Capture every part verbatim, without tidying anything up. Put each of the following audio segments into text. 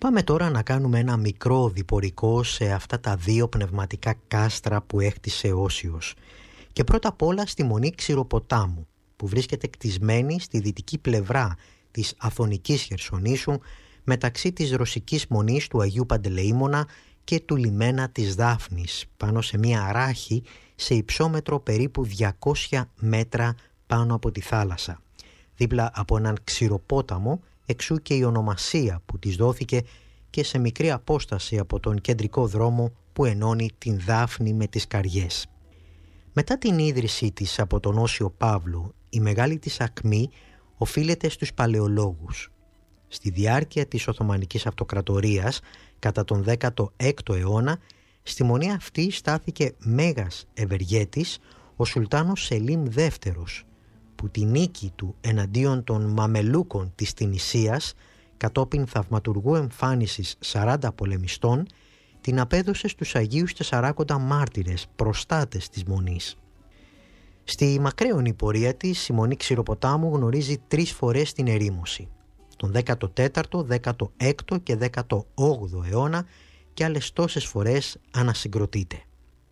Πάμε τώρα να κάνουμε ένα μικρό διπορικό σε αυτά τα δύο πνευματικά κάστρα που έκτισε Όσιος. Και πρώτα απ' όλα στη Μονή Ξηροποτάμου, που βρίσκεται κτισμένη στη δυτική πλευρά της Αθωνικής Χερσονήσου, μεταξύ της Ρωσικής Μονής του Αγίου Παντελεήμονα και του λιμένα της Δάφνης, πάνω σε μια ράχη σε υψόμετρο περίπου διακόσια μέτρα πάνω από τη θάλασσα, δίπλα από έναν ξηροπόταμο, εξού και η ονομασία που της δόθηκε, και σε μικρή απόσταση από τον κεντρικό δρόμο που ενώνει την Δάφνη με τις Καριές. Μετά την ίδρυσή της από τον Όσιο Παύλο, η μεγάλη της ακμή οφείλεται στους παλαιολόγους. Στη διάρκεια της Οθωμανικής Αυτοκρατορίας, κατά τον δέκατο έκτο αιώνα, στη μονή αυτή στάθηκε μέγας ευεργέτης, ο Σουλτάνος Σελίμ δεύτερος, που τη νίκη του εναντίον των Μαμελούκων της Τινησίας, κατόπιν θαυματουργού εμφάνισης σαράντα πολεμιστών, την απέδωσε στους Αγίους Τεσσαράκοντα μάρτυρες, προστάτες της Μονής. Στη μακραίωνη πορεία της, η Μονή Ξηροποτάμου γνωρίζει τρεις φορές την ερήμωση, τον δέκατο τέταρτο, δέκατο έκτο και δέκατο όγδοο αιώνα, και άλλες τόσες φορές ανασυγκροτείται.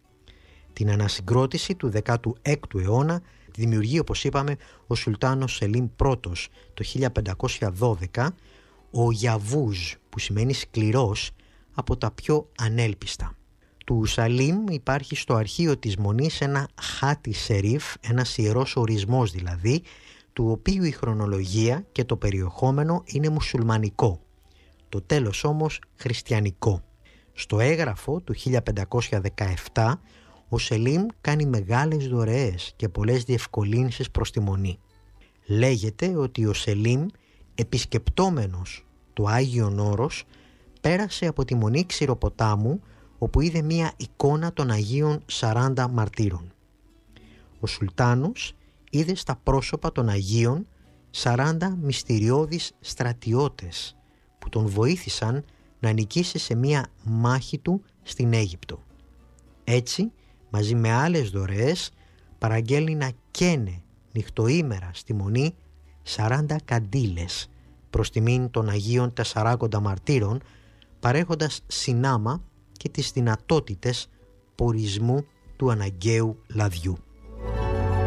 Την ανασυγκρότηση του δέκατου έκτου αιώνα δημιουργεί, όπως είπαμε, ο Σουλτάνος Σελίμ πρώτος το χίλια πεντακόσια δώδεκα, ο Γιαβούζ, που σημαίνει σκληρός, από τα πιο ανέλπιστα. Του Σαλίμ υπάρχει στο αρχείο της Μονής ένα χάτι σερίφ, ένας ιερός ορισμός δηλαδή, του οποίου η χρονολογία και το περιεχόμενο είναι μουσουλμανικό, το τέλος όμως χριστιανικό. Στο έγγραφο του χίλια πεντακόσια δεκαεπτά, ο Σελίμ κάνει μεγάλες δωρεές και πολλές διευκολύνσεις προς τη Μονή. Λέγεται ότι ο Σελίμ, επισκεπτόμενος το Άγιον Όρος, πέρασε από τη Μονή Ξηροποτάμου, όπου είδε μία εικόνα των Αγίων σαράντα μαρτύρων. Ο Σουλτάνος είδε στα πρόσωπα των Αγίων σαράντα μυστηριώδεις στρατιώτες που τον βοήθησαν να νικήσει σε μία μάχη του στην Αίγυπτο. Έτσι, μαζί με άλλες δωρεές, παραγγέλνει να καίνε νυχτοήμερα στη Μονή σαράντα καντήλες προς τιμήν των Αγίων Τεσσαράκοντα μαρτύρων, παρέχοντας συνάμα και τις δυνατότητες πορισμού του αναγκαίου λαδιού.